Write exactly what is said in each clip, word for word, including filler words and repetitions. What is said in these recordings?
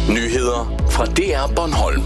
Nyheder fra D R Bornholm.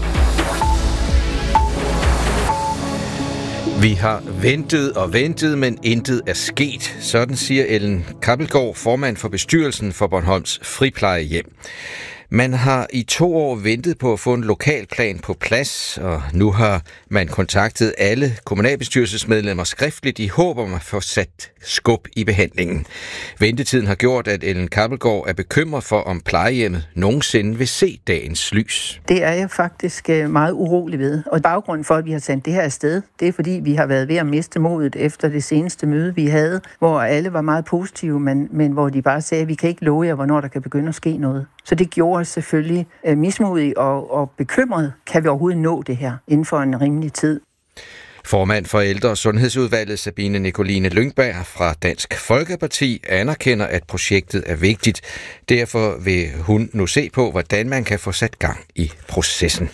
Vi har ventet og ventet, men intet er sket. Sådan siger Ellen Kappelgaard, formand for bestyrelsen for Bornholms Friplejehjem. Man har i to år ventet på at få en lokalplan på plads, og nu har man kontaktet alle kommunalbestyrelsesmedlemmer skriftligt i håb om at få sat skub i behandlingen. Ventetiden har gjort, at Ellen Kappelgaard er bekymret for, om plejehjemmet nogensinde vil se dagens lys. Det er jeg faktisk meget urolig ved, og baggrunden for, at vi har sendt det her afsted, det er fordi, vi har været ved at miste modet efter det seneste møde, vi havde, hvor alle var meget positive, men, men hvor de bare sagde, at vi kan ikke love jer, hvornår der kan begynde at ske noget. Så det gjorde os selvfølgelig øh, mismodige og, og bekymret. Kan vi overhovedet nå det her inden for en rimelig tid? Formand for Ældre- og Sundhedsudvalget Sabine Nicoline Lyngberg fra Dansk Folkeparti anerkender, at projektet er vigtigt. Derfor vil hun nu se på, hvordan man kan få sat gang i processen.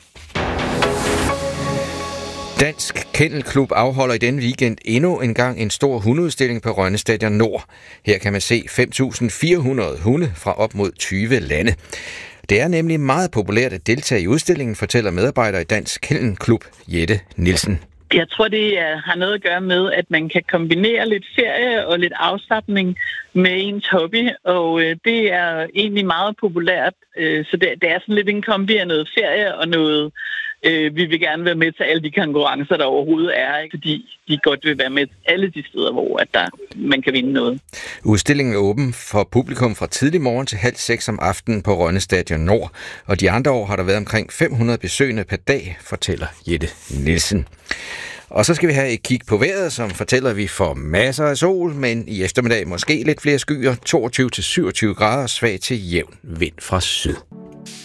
Dansk Kennelklub afholder i denne weekend endnu en gang en stor hundeudstilling på Rønne Stadion Nord. Her kan man se fem tusind fire hundrede hunde fra op mod tyve lande. Det er nemlig meget populært at deltage i udstillingen, fortæller medarbejder i Dansk Kennelklub Jette Nielsen. Jeg tror, det har noget at gøre med, at man kan kombinere lidt ferie og lidt afslapning med ens hobby, og det er egentlig meget populært. Så det er sådan lidt en kombi af noget ferie og noget, vi vil gerne være med til alle de konkurrencer, der overhovedet er, fordi de godt vil være med alle de steder, hvor at der, man kan vinde noget. Udstillingen er åben for publikum fra tidlig morgen til halv seks om aftenen på Rønne Stadion Nord, og de andre år har der været omkring fem hundrede besøgende per dag, fortæller Jette Nielsen. Og så skal vi have et kig på vejret, som fortæller, at vi får masser af sol, men i eftermiddag måske lidt flere skyer, toogtyve til syvogtyve grader, svag til jævn vind fra syd.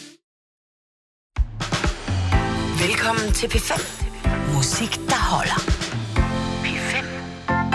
Velkommen til P fem. Musik, der holder.